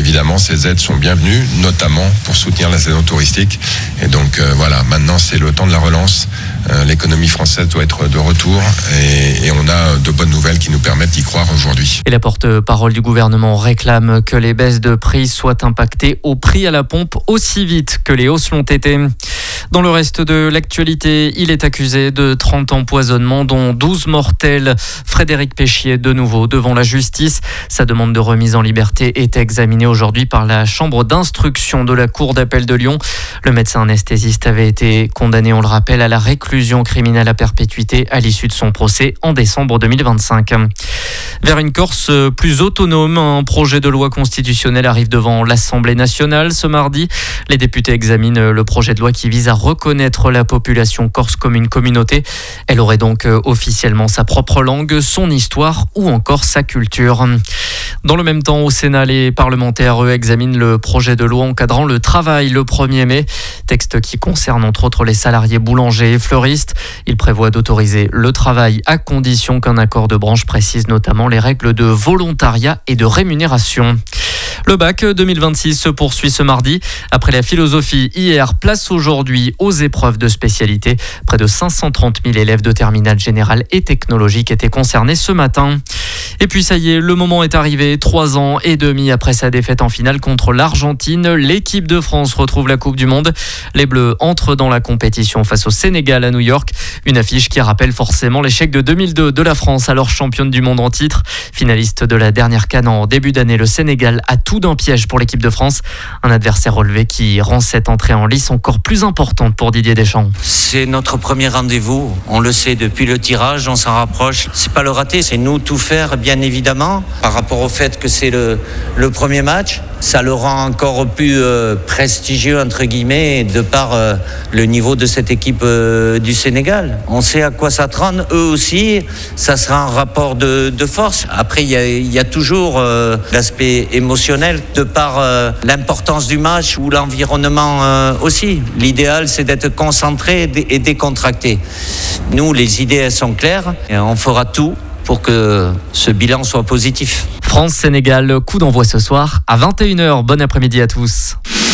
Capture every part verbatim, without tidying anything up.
évidemment, ces aides sont bienvenues, notamment pour soutenir la saison touristique. Et donc euh, voilà, maintenant c'est le temps de la relance. Euh, l'économie française doit être de retour et, et on a de bonnes nouvelles qui nous permettent d'y croire aujourd'hui. Et la porte-parole du gouvernement réclame que les baisses de prix soient impactées au prix à la pompe aussi vite que les hausses l'ont été. Dans le reste de l'actualité, il est accusé de trente empoisonnements, dont douze mortels. Frédéric Péchier, de nouveau devant la justice. Sa demande de remise en liberté est examinée aujourd'hui par la chambre d'instruction de la Cour d'appel de Lyon. Le médecin anesthésiste avait été condamné, on le rappelle, à la réclusion criminelle à perpétuité à l'issue de son procès en décembre deux mille vingt-cinq. Vers une Corse plus autonome, un projet de loi constitutionnelle arrive devant l'Assemblée nationale ce mardi. Les députés examinent le projet de loi qui vise à reconnaître la population corse comme une communauté. Elle aurait donc officiellement sa propre langue, son histoire ou encore sa culture. Dans le même temps, au Sénat, les parlementaires, eux, examinent le projet de loi encadrant le travail le premier mai. Texte qui concerne entre autres les salariés boulangers et fleuristes. Il prévoit d'autoriser le travail à condition qu'un accord de branche précise notamment les règles de volontariat et de rémunération. Le bac deux mille vingt-six se poursuit ce mardi. Après la philosophie hier, place aujourd'hui aux épreuves de spécialité. Près de cinq cent trente mille élèves de terminale générale et technologique étaient concernés ce matin. Et puis ça y est, le moment est arrivé. Trois ans et demi après sa défaite en finale contre l'Argentine, l'équipe de France retrouve la Coupe du Monde. Les Bleus entrent dans la compétition face au Sénégal à New York. Une affiche qui rappelle forcément l'échec de deux mille deux de la France, alors championne du monde en titre. Finaliste de la dernière CAN en début d'année, le Sénégal a tout d'un piège pour l'équipe de France. Un adversaire relevé qui rend cette entrée en lice encore plus importante pour Didier Deschamps. C'est notre premier rendez-vous. On le sait depuis le tirage, on s'en rapproche. C'est pas le rater, c'est nous tout faire, bien évidemment. Par rapport au fait que c'est le, le premier match, ça le rend encore plus euh, prestigieux, entre guillemets, de par euh, le niveau de cette équipe euh, du Sénégal. On sait à quoi s'attendre. Eux aussi, ça sera un rapport de, de force. Après, il y a, y a toujours euh, l'aspect émotionnel de par euh, l'importance du match ou l'environnement euh, aussi. L'idéal, c'est d'être concentré et décontracté. Nous, les idées, elles sont claires et on fera tout pour que ce bilan soit positif. France-Sénégal, coup d'envoi ce soir à vingt et une heures. Bon après-midi à tous.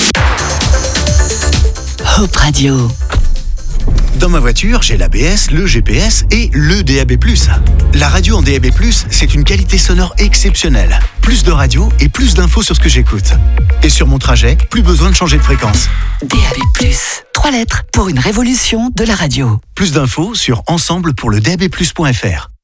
Hope Radio. Dans ma voiture, j'ai l'A B S, le G P S et le D A B plus. La radio en D A B plus, c'est une qualité sonore exceptionnelle. Plus de radio et plus d'infos sur ce que j'écoute. Et sur mon trajet, plus besoin de changer de fréquence. D A B plus, trois lettres pour une révolution de la radio. Plus d'infos sur ensemble pour le D A B plus point F R.